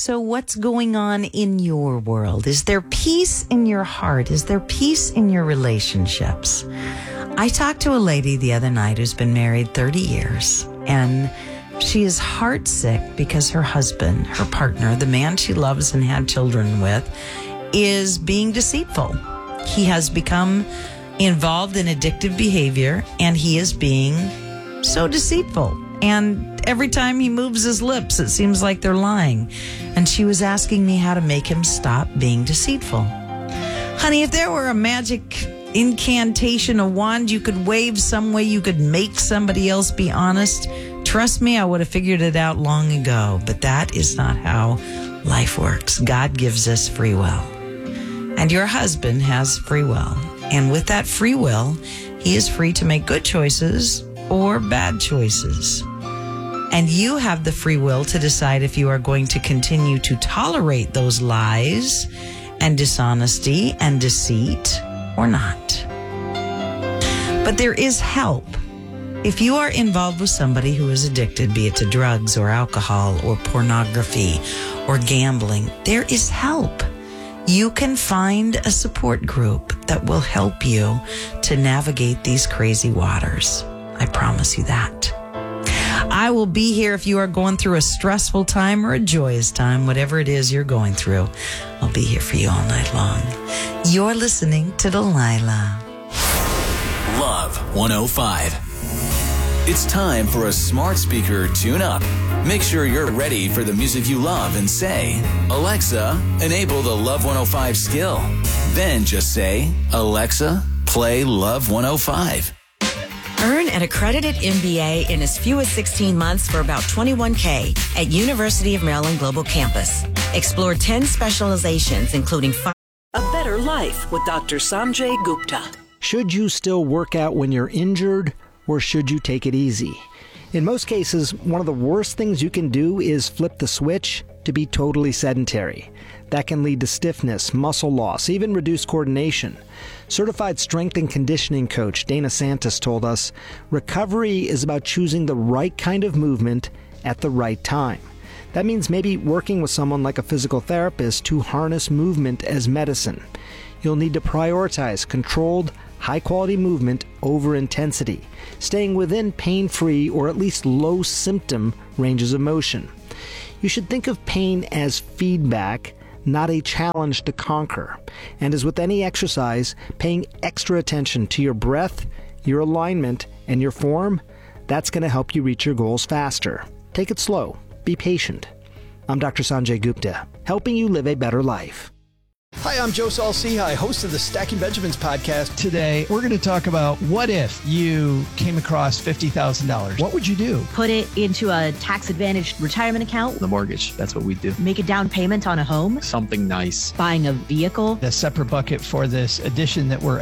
So what's going on in your world? Is there peace in your heart? Is there peace in your relationships? I talked to a lady the other night who's been married 30 years, and she is heartsick because her husband, her partner, the man she loves and had children with, is being deceitful. He has become involved in addictive behavior, and he is being so deceitful. And every time he moves his lips, it seems like they're lying. And she was asking me how to make him stop being deceitful. Honey, if there were a magic incantation, a wand you could wave some way you could make somebody else be honest, trust me, I would have figured it out long ago. But that is not how life works. God gives us free will. And your husband has free will. And with that free will, he is free to make good choices or bad choices. And you have the free will to decide if you are going to continue to tolerate those lies and dishonesty and deceit or not. But there is help. If you are involved with somebody who is addicted, be it to drugs or alcohol or pornography or gambling, there is help. You can find a support group that will help you to navigate these crazy waters. I promise you that. I will be here if you are going through a stressful time or a joyous time, whatever it is you're going through. I'll be here for you all night long. You're listening to Delilah. Love 105. It's time for a smart speaker tune-up. Make sure you're ready for the music you love and say, Alexa, enable the Love 105 skill. Then just say, Alexa, play Love 105. Earn an accredited MBA in as few as 16 months for about $21K at University of Maryland Global Campus. Explore 10 specializations, including A Better Life with Dr. Sanjay Gupta. Should you still work out when you're injured, or should you take it easy? In most cases, one of the worst things you can do is flip the switch to be totally sedentary. That can lead to stiffness, muscle loss, even reduced coordination. Certified strength and conditioning coach Dana Santos told us, recovery is about choosing the right kind of movement at the right time. That means maybe working with someone like a physical therapist to harness movement as medicine. You'll need to prioritize controlled, high-quality movement over intensity, staying within pain-free or at least low-symptom ranges of motion. You should think of pain as feedback, not a challenge to conquer. And as with any exercise, paying extra attention to your breath, your alignment, and your form, that's going to help you reach your goals faster. Take it slow. Be patient. I'm Dr. Sanjay Gupta, helping you live a better life. Hi, I'm Joe Saul-Sehy, host of the Stacking Benjamins podcast. Today, we're going to talk about what if you came across $50,000? What would you do? Put it into a tax-advantaged retirement account. The mortgage, that's what we do. Make a down payment on a home. Something nice. Buying a vehicle. A separate bucket for this edition that we're